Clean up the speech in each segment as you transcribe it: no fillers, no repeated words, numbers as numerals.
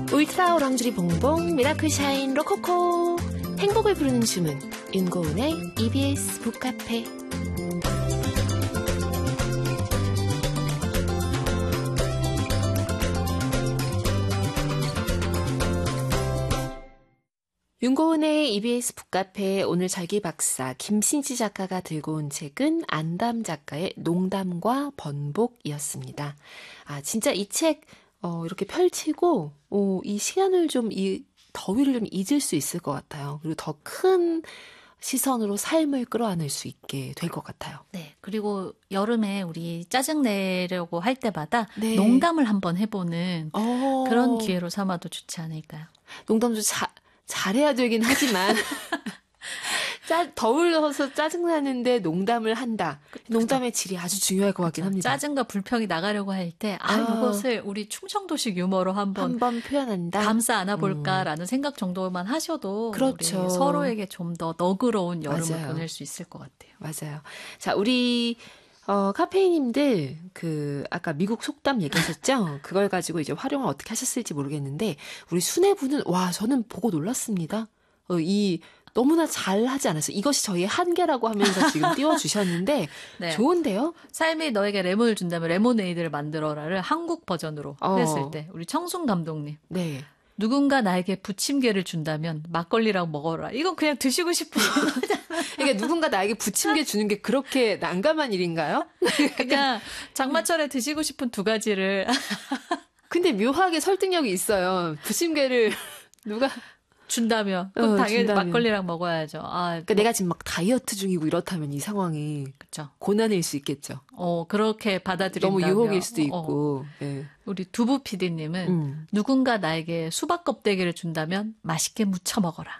울트라 오랑주리 봉봉 미라클 샤인 로코코 행복을 부르는 주문 윤고은의 EBS 북카페. 윤고은의 EBS 북카페 오늘 절기박사 김신지 작가가 들고 온 책은 안담 작가의 농담과 번복이었습니다. 아 진짜 이 책 이렇게 펼치고 이 시간을 좀 이 더위를 좀 잊을 수 있을 것 같아요. 그리고 더 큰 시선으로 삶을 끌어안을 수 있게 될 것 같아요. 네. 그리고 여름에 우리 짜증 내려고 할 때마다 네. 농담을 한번 해보는 그런 기회로 삼아도 좋지 않을까요? 농담도 잘해야 되긴 하지만 더울러서 짜증나는데 농담을 한다. 농담의 질이 아주 중요할 것 같긴 합니다. 짜증과 불평이 나가려고 할 때 이것을 우리 충청도식 유머로 한번 표현한다. 감싸 안아볼까라는 생각 정도만 하셔도 그렇죠. 우리 서로에게 좀 더 너그러운 여름을 맞아요. 보낼 수 있을 것 같아요. 맞아요. 자, 우리 카페인님들 아까 미국 속담 얘기하셨죠? 그걸 가지고 이제 활용을 어떻게 하셨을지 모르겠는데 우리 수뇌부는 저는 보고 놀랐습니다. 너무나 잘하지 않았어요. 이것이 저희의 한계라고 하면서 지금 띄워주셨는데 네. 좋은데요? 삶이 너에게 레몬을 준다면 레모네이드를 만들어라를 한국 버전으로 했을 때 우리 청순 감독님. 네. 누군가 나에게 부침개를 준다면 막걸리랑 먹어라. 이건 그냥 드시고 싶은 그러니까 누군가 나에게 부침개 주는 게 그렇게 난감한 일인가요? 그냥 장마철에 드시고 싶은 두 가지를. 근데 묘하게 설득력이 있어요. 부침개를 누가 준다면 그럼 당연히 막걸리랑 먹어야죠. 그러니까 내가 지금 막 다이어트 중이고 이렇다면 이 상황이 그렇죠. 고난일 수 있겠죠. 그렇게 받아들인다면 너무 유혹일 수도 있고. 네. 우리 두부 PD님은 누군가 나에게 수박 껍데기를 준다면 맛있게 무쳐 먹어라.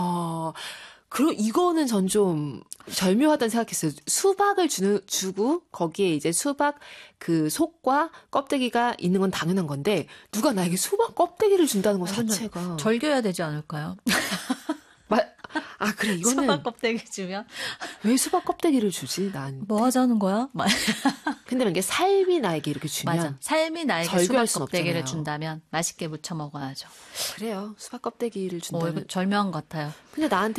이거는 전 좀 절묘하다는 생각했어요. 수박을 주고 거기에 이제 수박 그 속과 껍데기가 있는 건 당연한 건데 누가 나에게 수박 껍데기를 준다는 것 자체가 절겨야 되지 않을까요? 그래 이거는 수박 껍데기 주면 왜 수박 껍데기를 주지? 난 뭐 하자는 거야? 근데 만약에 삶이 나에게 이렇게 주면 맞아. 삶이 나에게 수박 껍데기를 없잖아요. 준다면 맛있게 무쳐 먹어야죠. 그래요. 수박 껍데기를 준다면 이거 절묘한 것 같아요. 근데 나한테